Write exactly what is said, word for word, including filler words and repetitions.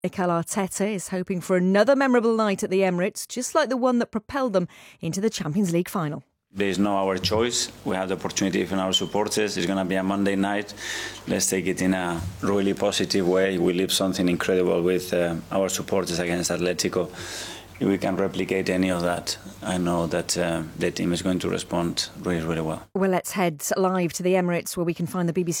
Mikel Arteta is hoping for another memorable night at the Emirates, just like the one that propelled them into the Champions League final. There is no our choice. We have the opportunity from our supporters. It's going to be a Monday night. Let's take it in a really positive way. We live something incredible with uh, our supporters against Atletico. If we can replicate any of that, I know that uh, the team is going to respond really, really well. Well, let's head live to the Emirates, where we can find the B B C